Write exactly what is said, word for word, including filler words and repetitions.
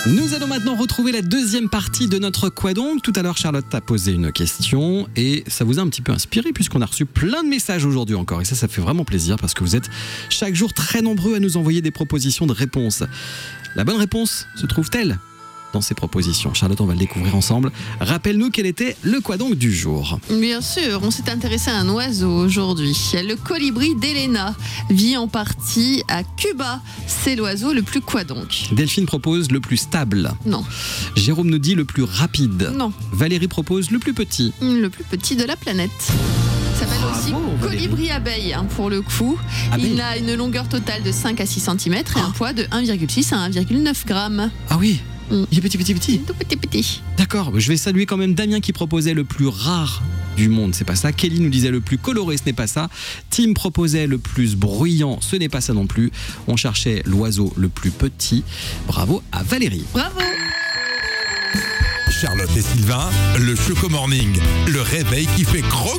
Nous allons maintenant retrouver la deuxième partie de notre Quoi donc. Tout à l'heure, Charlotte a posé une question et ça vous a un petit peu inspiré puisqu'on a reçu plein de messages aujourd'hui encore. Et ça, ça fait vraiment plaisir parce que vous êtes chaque jour très nombreux à nous envoyer des propositions de réponses. La bonne réponse se trouve-t-elle dans ces propositions? Charlotte, on va le découvrir ensemble. Rappelle-nous quel était le Quoi donc du jour. Bien sûr, on s'est intéressé à un oiseau aujourd'hui. Le colibri d'Elena vit en partie à Cuba. C'est l'oiseau le plus quoi donc? Delphine propose le plus stable. Non. Jérôme nous dit le plus rapide. Non. Valérie propose le plus petit. Le plus petit de la planète. Ça s'appelle aussi colibri abeille hein, pour le coup. Abeille. Il a une longueur totale de cinq à six centimètres et un poids de un virgule six à un virgule neuf grammes. Ah oui, Mm. il est petit, petit, petit. Tout petit petit. D'accord, je vais saluer quand même Damien qui proposait le plus rare du monde, c'est pas ça. Kelly nous disait le plus coloré, ce n'est pas ça. Tim proposait le plus bruyant, ce n'est pas ça non plus. On cherchait l'oiseau le plus petit. Bravo à Valérie. Bravo. Charlotte et Sylvain, le Choco Morning, le réveil qui fait croc.